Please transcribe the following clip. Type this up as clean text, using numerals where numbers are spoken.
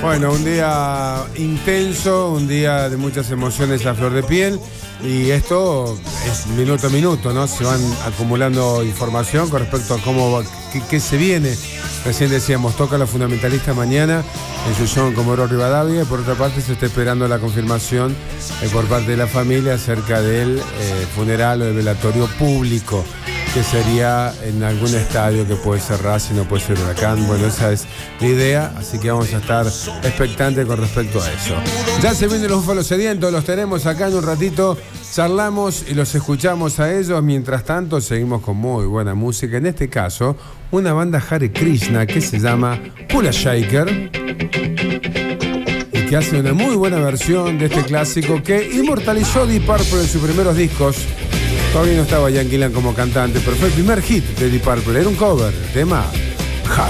Bueno, un día intenso, un día de muchas emociones a flor de piel. Y esto es minuto a minuto, ¿no? Se van acumulando información con respecto a cómo qué se viene. Recién decíamos, toca la Fundamentalista mañana en su show en Comodoro Rivadavia. Y por otra parte se está esperando la confirmación por parte de la familia acerca del funeral o del velatorio público, que sería en algún estadio que puede ser Racing, no puede ser Huracán. Bueno, esa es la idea, así que vamos a estar expectantes con respecto a eso. Ya se vienen los Búfalos Sedientos, los tenemos acá en un ratito, charlamos y los escuchamos a ellos. Mientras tanto, seguimos con muy buena música. En este caso, una banda Hare Krishna que se llama Kula Shaker y que hace una muy buena versión de este clásico que inmortalizó Deep Purple en sus primeros discos. Todavía no estaba Ian Gillan como cantante, pero fue el primer hit de Deep Purple. Era un cover, tema